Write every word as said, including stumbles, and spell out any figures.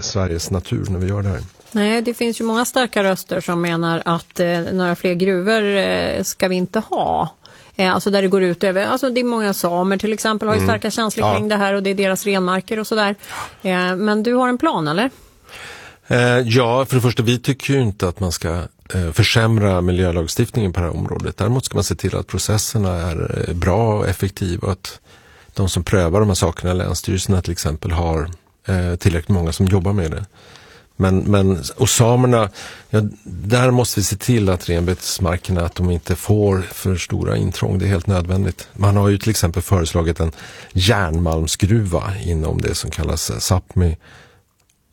Sveriges natur när vi gör det här. Nej, det finns ju många starka röster som menar att eh, några fler gruvor eh, ska vi inte ha. Eh, alltså där det går ut över, alltså det är många samer till exempel har ju starka känslor mm. kring ja. det här och det är deras renmarker och sådär. Eh, men du har en plan, eller? Eh, ja, för det första, vi tycker ju inte att man ska eh, försämra miljölagstiftningen på det här området. Däremot ska man se till att processerna är eh, bra och effektiva och att de som prövar de här sakerna, länsstyrelserna till exempel, har eh, tillräckligt många som jobbar med det. Men, men, och samerna, ja, där måste vi se till att renbetesmarkerna, att de inte får för stora intrång. Det är helt nödvändigt. Man har ju till exempel föreslagit en järnmalmsgruva inom det som kallas Sápmi